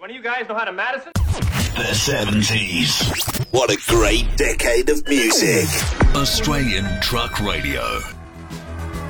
One of you guys know how to Madison? The 70s. What a great decade of music. Australian Truck Radio.